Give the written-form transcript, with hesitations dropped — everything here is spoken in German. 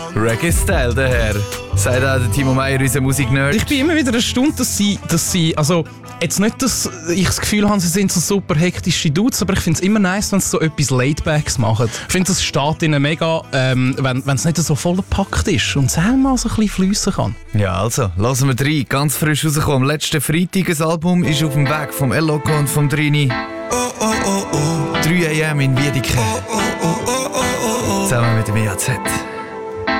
Reggae-Style, der Herr. Sagt auch der Timo Meyer, unser Musiknerd. Ich bin immer wieder erstaunt, dass sie also jetzt nicht, dass ich das Gefühl habe, sie sind so super hektische Dudes, aber ich finde es immer nice, wenn sie so etwas Laidbacks machen. Ich finde, das steht ihnen mega, wenn es nicht so vollgepackt ist und es auch mal so ein bisschen fliessen kann. Ja, also, lassen wir rein. Ganz frisch rausgekommen. Letzten Freitag ein Album ist auf dem Weg vom Eloko und vom Drini. 3 AM in Wiedeke. Zusammen mit dem EAZ.